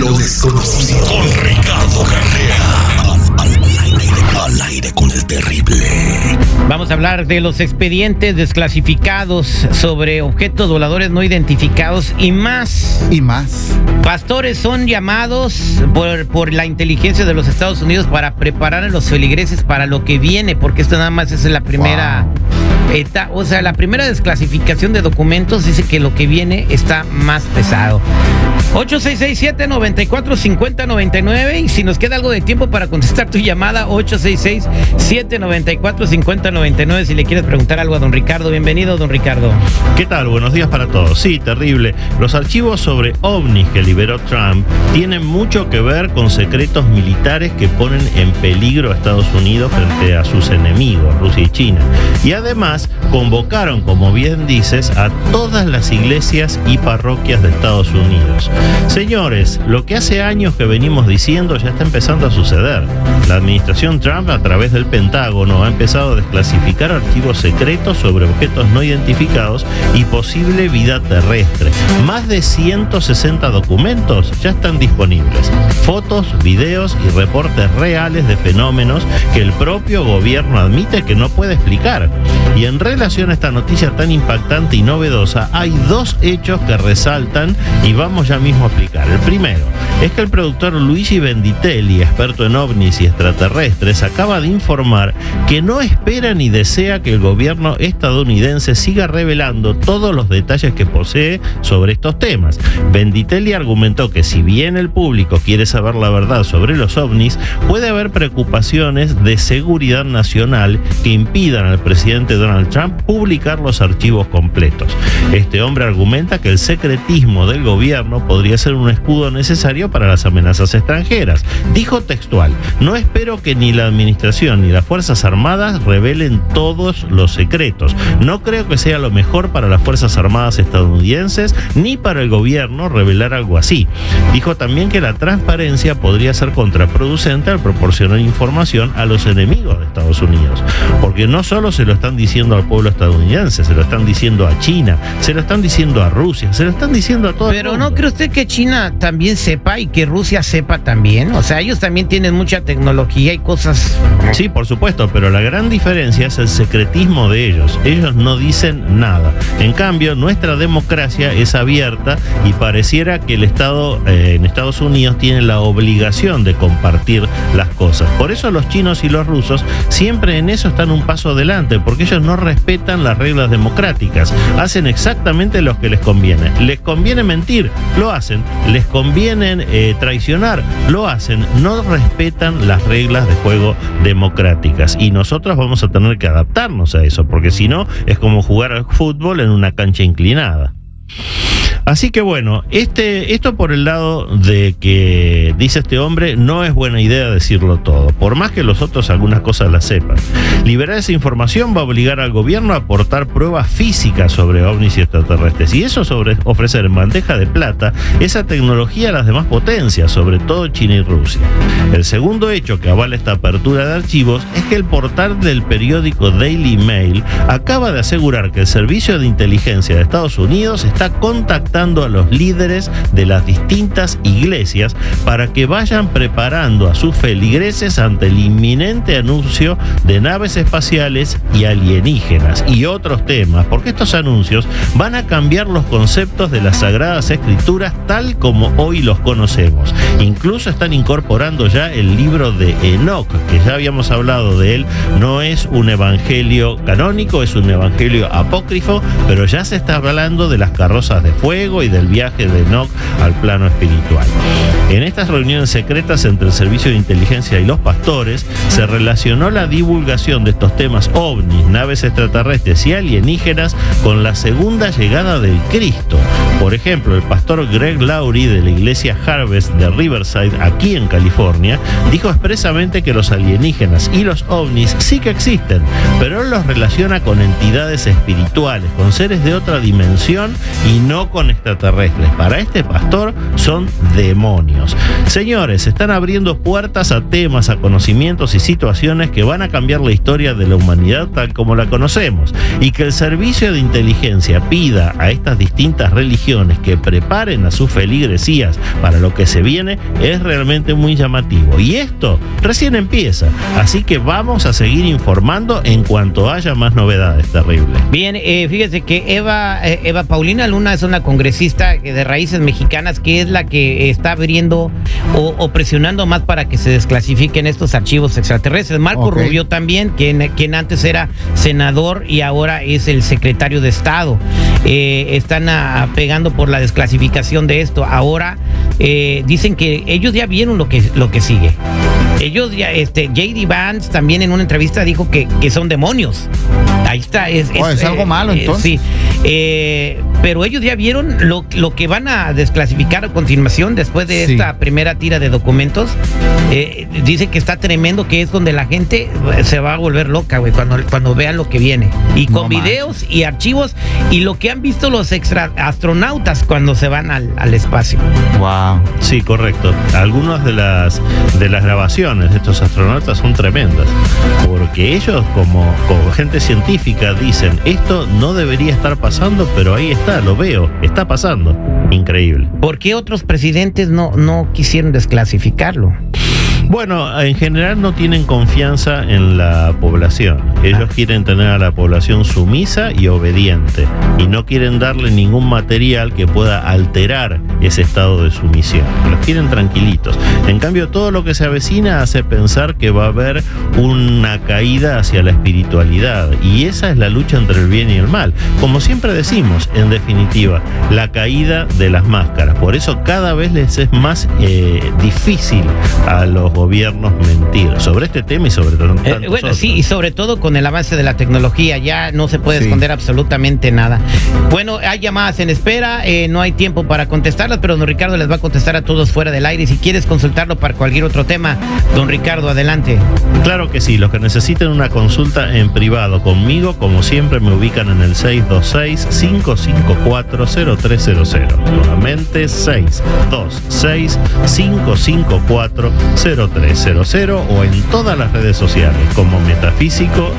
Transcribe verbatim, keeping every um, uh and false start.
Lo desconocido con Ricardo Carrera. Al, al, al, aire, al aire con el terrible. Vamos a hablar de los expedientes desclasificados sobre objetos voladores no identificados y más. Y más. Pastores son llamados por, por la inteligencia de los Estados Unidos para preparar a los feligreses para lo que viene, porque esto nada más es la primera... Wow. Eta, o sea, la primera desclasificación de documentos dice que lo que viene está más pesado. ocho seis seis siete, nueve cuatro cinco cero, nueve nueve y si nos queda algo de tiempo para contestar tu llamada, ocho seis seis siete, nueve cuatro cinco cero, nueve nueve si le quieres preguntar algo a don Ricardo. Bienvenido, don Ricardo. ¿Qué tal? Buenos días para todos. Sí, terrible. Los archivos sobre ovnis que liberó Trump tienen mucho que ver con secretos militares que ponen en peligro a Estados Unidos frente a sus enemigos, Rusia y China. Y además convocaron, como bien dices, a todas las iglesias y parroquias de Estados Unidos. Señores, lo que hace años que venimos diciendo ya está empezando a suceder. La administración Trump, a través del Pentágono, ha empezado a desclasificar archivos secretos sobre objetos no identificados y posible vida terrestre. Más de ciento sesenta documentos ya están disponibles. Fotos, videos y reportes reales de fenómenos que el propio gobierno admite que no puede explicar. Y en relación a esta noticia tan impactante y novedosa, hay dos hechos que resaltan y vamos ya mismo a explicar. El primero es que el productor Luigi Venditelli, experto en ovnis y extraterrestres, acaba de informar que no espera ni desea que el gobierno estadounidense siga revelando todos los detalles que posee sobre estos temas. Venditelli argumentó que si bien el público quiere saber la verdad sobre los ovnis, puede haber preocupaciones de seguridad nacional que impidan al presidente Donald Trump publicar los archivos completos. Este hombre argumenta que el secretismo del gobierno podría ser un escudo necesario para las amenazas extranjeras. Dijo textual: no espero que ni la administración ni las Fuerzas Armadas revelen todos los secretos. No creo que sea lo mejor para las Fuerzas Armadas estadounidenses ni para el gobierno revelar algo así. Dijo también que la transparencia podría ser contraproducente al proporcionar información a los enemigos de Estados Unidos, porque no solo se lo están diciendo al pueblo estadounidense, se lo están diciendo a China, se lo están diciendo a Rusia, se lo están diciendo a todo el mundo. Pero ¿no cree usted que China también sepa y que Rusia sepa también? O sea, ellos también tienen mucha tecnología y cosas... Sí, por supuesto, pero la gran diferencia es el secretismo de ellos. Ellos no dicen nada. En cambio, nuestra democracia es abierta y pareciera que el Estado eh, en Estados Unidos tiene la obligación de compartir las cosas. Por eso los chinos y los rusos siempre en eso están un paso adelante, porque ellos no respetan las reglas democráticas. Hacen exactamente lo que les conviene. Les conviene mentir, lo hacen. Les conviene eh, traicionar, lo hacen. No respetan las reglas de juego democráticas. Y nosotros vamos a tener que adaptarnos a eso, porque si no, es como jugar al fútbol en una cancha inclinada. Así que bueno, este, esto por el lado de que, dice este hombre, no es buena idea decirlo todo, por más que los otros algunas cosas las sepan. Liberar esa información va a obligar al gobierno a aportar pruebas físicas sobre ovnis y extraterrestres, y eso sobre ofrecer en bandeja de plata esa tecnología a las demás potencias, sobre todo China y Rusia. El segundo hecho que avala esta apertura de archivos es que el portal del periódico Daily Mail acaba de asegurar que el Servicio de Inteligencia de Estados Unidos está contactando a los líderes de las distintas iglesias para que vayan preparando a sus feligreses ante el inminente anuncio de naves espaciales y alienígenas y otros temas, porque estos anuncios van a cambiar los conceptos de las Sagradas Escrituras tal como hoy los conocemos. Incluso están incorporando ya el libro de Enoch, que ya habíamos hablado de él. No es un evangelio canónico, es un evangelio apócrifo, pero ya se está hablando de las carrozas de fuego y del viaje de Enoch al plano espiritual. En estas reuniones secretas entre el Servicio de Inteligencia y los pastores se relacionó la divulgación de estos temas ovnis, naves extraterrestres y alienígenas con la segunda llegada del Cristo. Por ejemplo, el pastor Greg Laurie de la iglesia Harvest de Riverside, aquí en California, dijo expresamente que los alienígenas y los ovnis sí que existen, pero él los relaciona con entidades espirituales, con seres de otra dimensión y no con extraterrestres. Para este pastor son demonios. Señores, se están abriendo puertas a temas, a conocimientos y situaciones que van a cambiar la historia de la humanidad tal como la conocemos, y que el Servicio de Inteligencia pida a estas distintas religiones religiones que preparen a sus feligresías para lo que se viene es realmente muy llamativo. Y esto recién empieza, así que vamos a seguir informando en cuanto haya más novedades terribles. Bien, eh, fíjese que Eva, eh, Eva Paulina Luna es una congresista de raíces mexicanas que es la que está abriendo o, o presionando más para que se desclasifiquen estos archivos extraterrestres. Marco Okay. Rubio también, quien, quien antes era senador y ahora es el secretario de Estado. Eh, están a, pegando por la desclasificación de esto. Ahora eh, dicen que ellos ya vieron lo que, lo que sigue. Ellos ya, este, J D Vance también en una entrevista dijo que, que son demonios. Ahí está. Es, Oh, es algo malo, entonces. Sí. Eh, pero ellos ya vieron lo, lo que van a desclasificar a continuación después de Sí. esta primera tira de documentos. Eh, dice que está tremendo, que es donde la gente se va a volver loca, güey, cuando, cuando vean lo que viene. Y con No videos y archivos y lo que han visto los extra astronautas cuando se van al, al espacio. Wow. Sí, correcto. Algunas de las de las grabaciones de estos astronautas son tremendas, porque ellos como, como gente científica dicen, esto no debería estar pasando, pero ahí está, lo veo, está pasando. Increíble. ¿Por qué otros presidentes no, no quisieron desclasificarlo? Bueno, en general no tienen confianza en la población. Ellos quieren tener a la población sumisa y obediente y no quieren darle ningún material que pueda alterar ese estado de sumisión. Los quieren tranquilitos. En cambio, todo lo que se avecina hace pensar que va a haber una caída hacia la espiritualidad y esa es la lucha entre el bien y el mal. Como siempre decimos, en definitiva, la caída de las máscaras. Por eso cada vez les es más eh, difícil a los gobiernos mentir sobre este tema y sobre todo Eh, bueno, sí, y sobre todo con el avance de la tecnología, ya no se puede Sí. esconder absolutamente nada. Bueno, hay llamadas en espera, eh, no hay tiempo para contestarlas, pero don Ricardo les va a contestar a todos fuera del aire. Y si quieres consultarlo para cualquier otro tema, don Ricardo, adelante. Claro que sí, los que necesiten una consulta en privado conmigo, como siempre, me ubican en el seis dos seis, cinco cinco cuatro, cero tres cero cero. Nuevamente seis dos seis, cinco cinco cuatro, cero tres cero cero o en todas las redes sociales como Metafísico